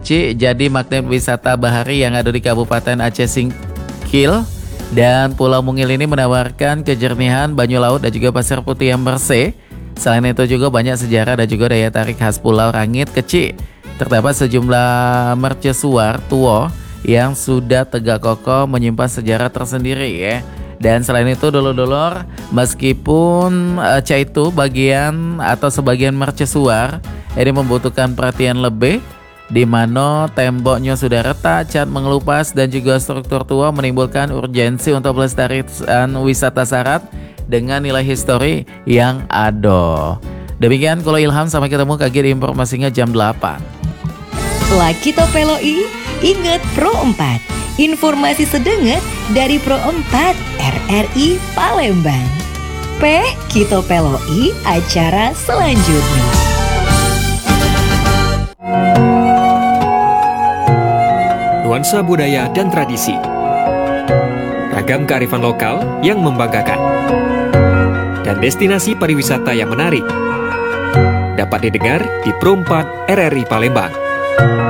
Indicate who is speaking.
Speaker 1: Keci jadi magnet wisata bahari yang ada di Kabupaten Aceh Singkil. Dan Pulau Mungil ini menawarkan kejernihan banyu laut dan juga pasir putih yang bersih. Selain itu juga banyak sejarah dan juga daya tarik khas Pulau Rangit Keci. Terdapat sejumlah mercusuar tua yang sudah tegak kokoh menyimpan sejarah tersendiri ya. Dan selain itu dulur-dulur, meskipun itu bagian atau sebagian mercusuar ini membutuhkan perhatian lebih, di mana temboknya sudah retak, cat mengelupas dan juga struktur tua menimbulkan urgensi untuk pelestarian wisata syarat dengan nilai histori yang ada. Demikian kalau Ilham, sampai ketemu kaki di informasinya jam 8.
Speaker 2: Laki Topeloi, ingat Pro 4. Informasi sedenget dari Pro 4 RRI Palembang. Kita Peloi acara selanjutnya.
Speaker 3: Nuansa budaya dan tradisi, ragam kearifan lokal yang membanggakan, dan destinasi pariwisata yang menarik dapat didengar di Pro 4 RRI Palembang.